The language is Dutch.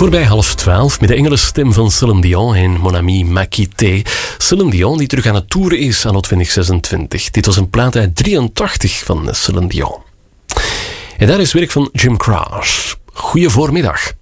Voorbij 11:30 met de Engelenstem van Céline Dion en Mon Ami m'a quitté. Céline Dion die terug aan het toeren is anno 2026. Dit was een plaat uit 83 van Céline Dion. En daar is werk van Jim Croce. Goeie voormiddag.